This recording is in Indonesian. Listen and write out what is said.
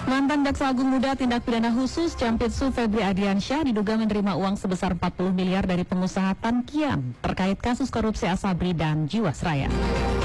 Mantan Jaksa Agung Muda Tindak Pidana Khusus Campitsu Febri Adriansyah diduga menerima uang sebesar 40 miliar dari pengusaha Tan Kiam terkait kasus korupsi Asabri dan Jiwasraya.